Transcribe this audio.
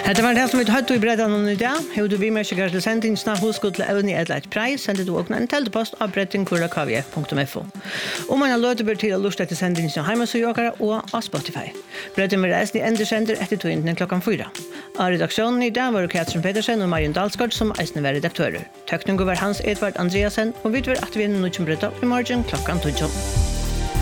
Det var det som vi hadde i bredden i dag. Har du bimerker til sendingsna hos god til evne et eller preis, sender du også en teltepost av breddingkurrakavie.fo. Om man har løte bør til å luste etter sendingsna hjemmesøyåkere og av Spotify. Bredden vil reise de endesender etter togintene 4:00. Av redaksjonen i dag var Katrin Petersen og Marion Dalsgaard som eisne var redaktører. Tøkningen var Hans Edvard Andreasen, og vi var at vi er noe som bredden i morgen 12:00.